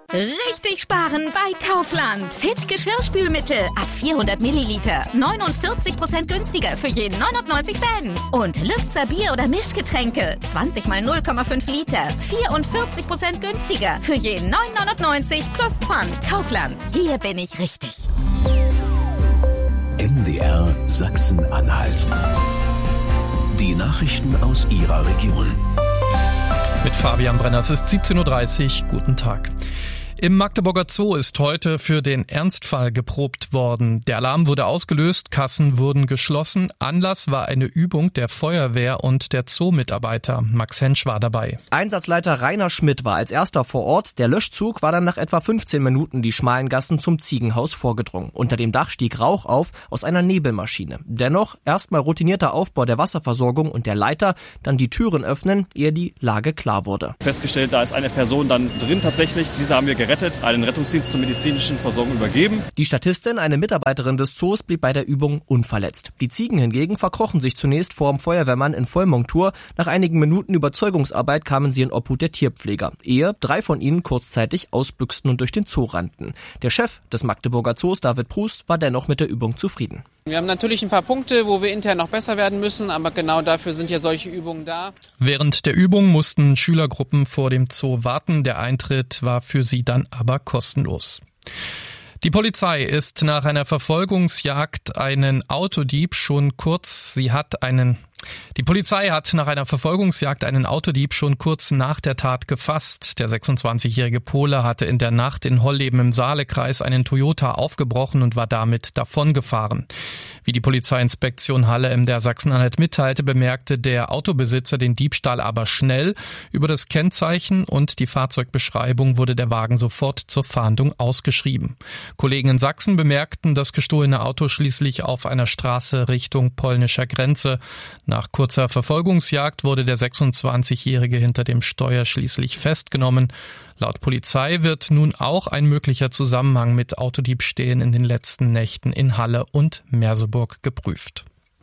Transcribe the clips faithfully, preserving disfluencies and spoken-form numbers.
Richtig sparen bei Kaufland. Fit Geschirrspülmittel ab vierhundert Milliliter. neunundvierzig Prozent günstiger für jeden neunundneunzig Cent. Und Lübzer Bier- oder Mischgetränke. zwanzig mal null Komma fünf Liter. vierundvierzig Prozent günstiger für jeden neun neunundneunzig plus Pfand. Kaufland. Hier bin ich richtig. M D R Sachsen-Anhalt. Die Nachrichten aus Ihrer Region. Mit Fabian Brenner, es ist siebzehn Uhr dreißig. Guten Tag. Im Magdeburger Zoo ist heute für den Ernstfall geprobt worden. Der Alarm wurde ausgelöst, Kassen wurden geschlossen. Anlass war eine Übung der Feuerwehr und der Zoo-Mitarbeiter. Max Hensch war dabei. Einsatzleiter Rainer Schmidt war als erster vor Ort. Der Löschzug war dann nach etwa fünfzehn Minuten die schmalen Gassen zum Ziegenhaus vorgedrungen. Unter dem Dach stieg Rauch auf aus einer Nebelmaschine. Dennoch erstmal routinierter Aufbau der Wasserversorgung und der Leiter, dann die Türen öffnen, ehe die Lage klar wurde. Festgestellt, da ist eine Person dann drin tatsächlich. Diese haben wir gerettet. Gerettet, einen Rettungsdienst zur medizinischen Versorgung übergeben. Die Statistin, eine Mitarbeiterin des Zoos, blieb bei der Übung unverletzt. Die Ziegen hingegen verkrochen sich zunächst vor dem Feuerwehrmann in Vollmontur. Nach einigen Minuten Überzeugungsarbeit kamen sie in Obhut der Tierpfleger, ehe drei von ihnen kurzzeitig ausbüchsten und durch den Zoo rannten. Der Chef des Magdeburger Zoos, David Prust, war dennoch mit der Übung zufrieden. Wir haben natürlich ein paar Punkte, wo wir intern noch besser werden müssen, aber genau dafür sind ja solche Übungen da. Während der Übung mussten Schülergruppen vor dem Zoo warten. Der Eintritt war für sie dann aber kostenlos. Die Polizei ist nach einer Verfolgungsjagd einen Autodieb schon kurz, sie hat einen Die Polizei hat nach einer Verfolgungsjagd einen Autodieb schon kurz nach der Tat gefasst. Der sechsundzwanzigjährige Pole hatte in der Nacht in Holleben im Saalekreis einen Toyota aufgebrochen und war damit davongefahren. Wie die Polizeiinspektion Halle M D R Sachsen-Anhalt mitteilte, bemerkte der Autobesitzer den Diebstahl aber schnell. Über das Kennzeichen und die Fahrzeugbeschreibung wurde der Wagen sofort zur Fahndung ausgeschrieben. Kollegen in Sachsen bemerkten das gestohlene Auto schließlich auf einer Straße Richtung polnischer Grenze. Nach kurzer Verfolgungsjagd wurde der sechsundzwanzigjährige hinter dem Steuer schließlich festgenommen. Laut Polizei wird nun auch ein möglicher Zusammenhang mit Autodiebstählen in den letzten Nächten in Halle und Merseburg geprüft.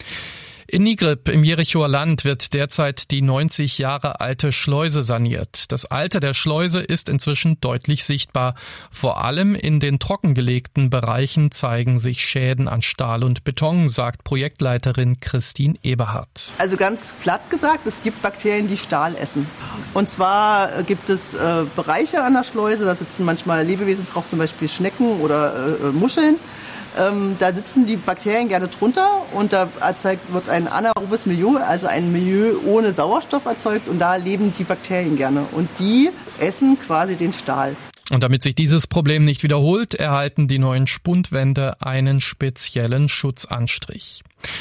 In Nigrib im Jerichower Land wird derzeit die neunzig Jahre alte Schleuse saniert. Das Alter der Schleuse ist inzwischen deutlich sichtbar. Vor allem in den trockengelegten Bereichen zeigen sich Schäden an Stahl und Beton, sagt Projektleiterin Christine Eberhardt. Also ganz platt gesagt, es gibt Bakterien, die Stahl essen. Und zwar gibt es äh, Bereiche an der Schleuse, da sitzen manchmal Lebewesen drauf, zum Beispiel Schnecken oder äh, Muscheln. Ähm, da sitzen die Bakterien gerne drunter und da erzeugt, wird ein anaerobes Milieu, also ein Milieu ohne Sauerstoff erzeugt und da leben die Bakterien gerne und die essen quasi den Stahl. Und damit sich dieses Problem nicht wiederholt, erhalten die neuen Spundwände einen speziellen Schutzanstrich.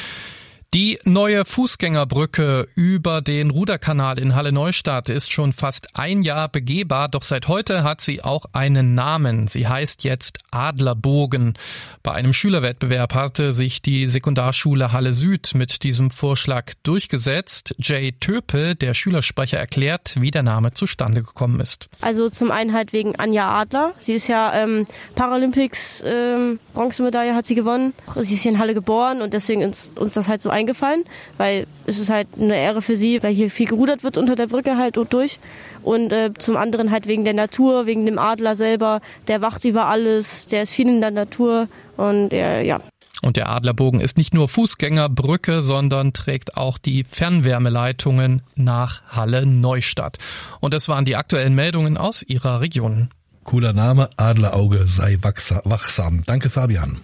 Die neue Fußgängerbrücke über den Ruderkanal in Halle-Neustadt ist schon fast ein Jahr begehbar, doch seit heute hat sie auch einen Namen. Sie heißt jetzt Adlerbogen. Bei einem Schülerwettbewerb hatte sich die Sekundarschule Halle Süd mit diesem Vorschlag durchgesetzt. Jay Töpel, der Schülersprecher, erklärt, wie der Name zustande gekommen ist. Also zum einen halt wegen Anja Adler. Sie ist ja ähm, Paralympics ähm, Bronzemedaille hat sie gewonnen. Sie ist hier in Halle geboren und deswegen ist uns das halt so eingefallen, weil es ist halt eine Ehre für sie, weil hier viel gerudert wird unter der Brücke halt und durch. Und äh, zum anderen halt wegen der Natur, wegen dem Adler selber. Der wacht über alles, der ist viel in der Natur und äh, ja. Und der Adlerbogen ist nicht nur Fußgängerbrücke, sondern trägt auch die Fernwärmeleitungen nach Halle-Neustadt. Und das waren die aktuellen Meldungen aus Ihrer Region. Cooler Name, Adlerauge sei wachsam. Danke, Fabian.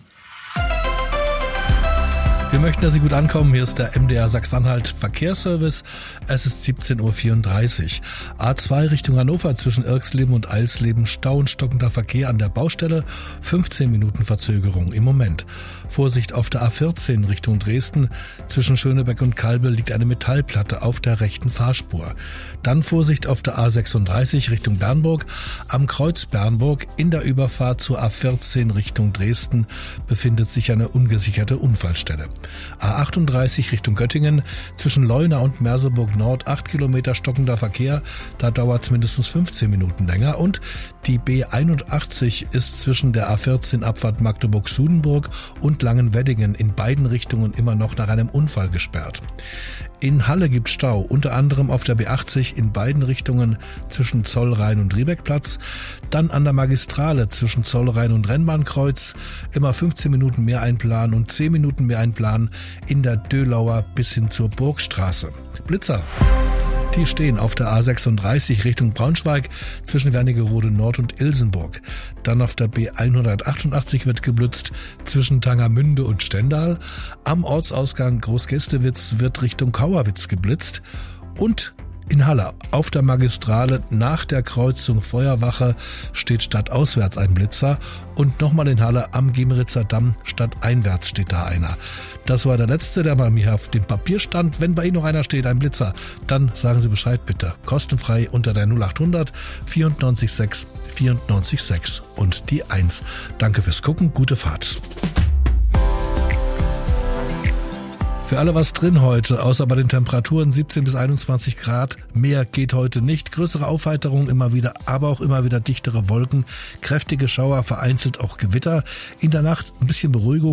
Wir möchten, dass Sie gut ankommen. Hier ist der M D R Sachsen-Anhalt Verkehrsservice. Es ist siebzehn Uhr vierunddreißig. A zwei Richtung Hannover zwischen Irxleben und Eilsleben. Stau und stockender Verkehr an der Baustelle. fünfzehn Minuten Verzögerung im Moment. Vorsicht auf der A vierzehn Richtung Dresden. Zwischen Schönebeck und Kalbe liegt eine Metallplatte auf der rechten Fahrspur. Dann Vorsicht auf der A sechsunddreißig Richtung Bernburg. Am Kreuz Bernburg in der Überfahrt zur A vierzehn Richtung Dresden befindet sich eine ungesicherte Unfallstelle. A achtunddreißig Richtung Göttingen, zwischen Leuna und Merseburg Nord acht Kilometer stockender Verkehr, da dauert es mindestens fünfzehn Minuten länger. Und die B einundachtzig ist zwischen der A vierzehn Abfahrt Magdeburg-Sudenburg und Langenweddingen in beiden Richtungen immer noch nach einem Unfall gesperrt. In Halle gibt Stau, unter anderem auf der B achtzig in beiden Richtungen zwischen Zollrhein und Riebeckplatz, dann an der Magistrale zwischen Zollrhein und Rennbahnkreuz, immer fünfzehn Minuten mehr einplanen und zehn Minuten mehr einplanen in der Dölauer bis hin zur Burgstraße. Blitzer. Die stehen auf der A sechsunddreißig Richtung Braunschweig zwischen Wernigerode Nord und Ilsenburg. Dann auf der B hundertachtundachtzig wird geblitzt zwischen Tangermünde und Stendal. Am Ortsausgang Großgästewitz wird Richtung Kauerwitz geblitzt. Und in Halle auf der Magistrale nach der Kreuzung Feuerwache steht stadtauswärts ein Blitzer und nochmal in Halle am Gemeritzer Damm stadteinwärts steht da einer. Das war der letzte, der bei mir auf dem Papier stand. Wenn bei Ihnen noch einer steht, ein Blitzer, dann sagen Sie Bescheid bitte. Kostenfrei unter der null achthundert vierundneunzig sechs vierundneunzig sechs und die eins. Danke fürs Gucken, gute Fahrt. Für alle was drin heute, außer bei den Temperaturen siebzehn bis einundzwanzig Grad. Mehr geht heute nicht. Größere Aufheiterung immer wieder, aber auch immer wieder dichtere Wolken. Kräftige Schauer, vereinzelt auch Gewitter. In der Nacht ein bisschen Beruhigung.